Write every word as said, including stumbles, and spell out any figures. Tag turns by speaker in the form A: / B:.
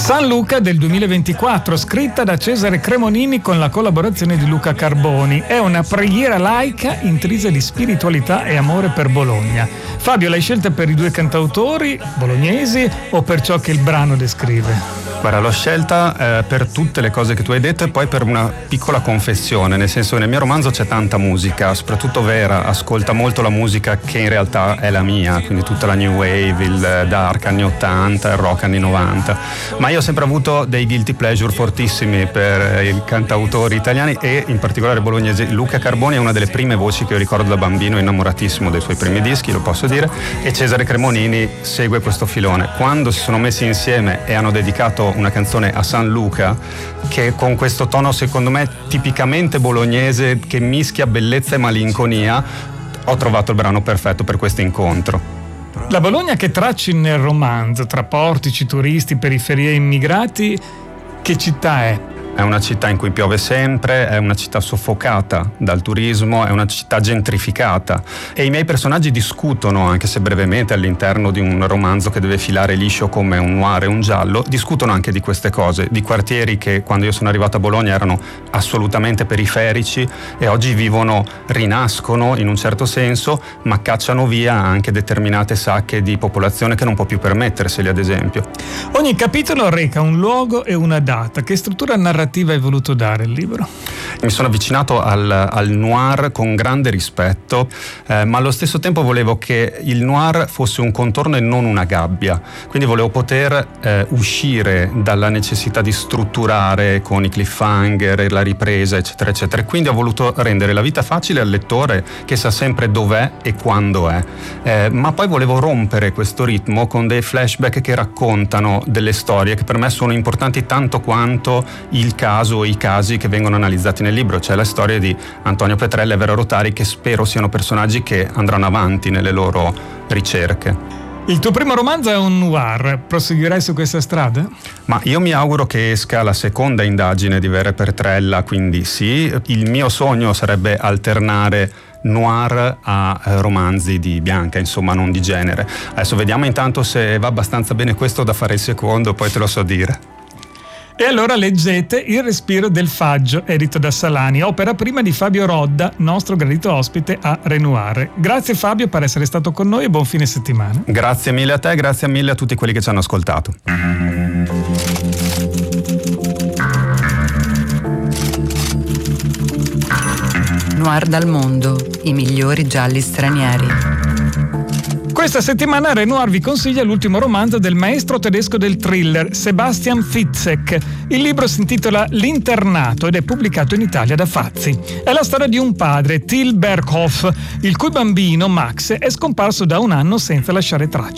A: San Luca del duemilaventiquattro, scritta da Cesare Cremonini con la collaborazione di Luca Carboni. È una preghiera laica intrisa di spiritualità e amore per Bologna. Fabio, l'hai scelta per i due cantautori bolognesi o per ciò che il brano descrive?
B: Guarda, l'ho scelta eh, per tutte le cose che tu hai detto e poi per una piccola confessione, nel senso che nel mio romanzo c'è tanta musica, soprattutto Vera ascolta molto la musica che in realtà è la mia, quindi tutta la new wave, il dark anni ottanta, il rock anni novanta, ma io ho sempre avuto dei guilty pleasure fortissimi per i cantautori italiani e in particolare bolognesi. Luca Carboni è una delle prime voci che io ricordo da bambino, innamoratissimo dei suoi primi dischi, lo posso dire, e Cesare Cremonini segue questo filone. Quando si sono messi insieme e hanno dedicato una canzone a San Luca, che con questo tono secondo me tipicamente bolognese che mischia bellezza e malinconia, ho trovato il brano perfetto per questo incontro.
A: La Bologna che tracci nel romanzo, tra portici, turisti, periferie e immigrati, che città è?
B: È una città in cui piove sempre, è una città soffocata dal turismo, è una città gentrificata e i miei personaggi discutono, anche se brevemente all'interno di un romanzo che deve filare liscio come un noir e un giallo, discutono anche di queste cose, di quartieri che quando io sono arrivato a Bologna erano assolutamente periferici e oggi vivono, rinascono in un certo senso, ma cacciano via anche determinate sacche di popolazione che non può più permetterseli, ad esempio.
A: Ogni capitolo reca un luogo e una data. Che struttura narrativa hai voluto dare il libro?
B: Mi sono avvicinato al, al noir con grande rispetto, eh, ma allo stesso tempo volevo che il noir fosse un contorno e non una gabbia, quindi volevo poter eh, uscire dalla necessità di strutturare con i cliffhanger, la ripresa eccetera eccetera, quindi ho voluto rendere la vita facile al lettore che sa sempre dov'è e quando è, eh, ma poi volevo rompere questo ritmo con dei flashback che raccontano delle storie che per me sono importanti tanto quanto il caso o i casi che vengono analizzati nel libro. C'è la storia di Antonio Petrella e Vera Rotari, che spero siano personaggi che andranno avanti nelle loro ricerche.
A: Il tuo primo romanzo è un noir, proseguirai su questa strada?
B: Ma io mi auguro che esca la seconda indagine di Vera Petrella, quindi sì, il mio sogno sarebbe alternare noir a eh, romanzi di bianca, insomma non di genere. Adesso vediamo intanto se va abbastanza bene questo da fare il secondo, poi te lo so dire.
A: E allora leggete Il respiro del faggio, edito da Salani, opera prima di Fabio Rodda, nostro gradito ospite a Renoir. Grazie Fabio per essere stato con noi e buon fine settimana.
B: Grazie mille a te, grazie mille a tutti quelli che ci hanno ascoltato.
C: Noir dal mondo, i migliori gialli stranieri.
A: Questa settimana Renoir vi consiglia l'ultimo romanzo del maestro tedesco del thriller, Sebastian Fitzek. Il libro si intitola L'internato ed è pubblicato in Italia da Fazzi. È la storia di un padre, Till Berghoff, il cui bambino, Max, è scomparso da un anno senza lasciare traccia.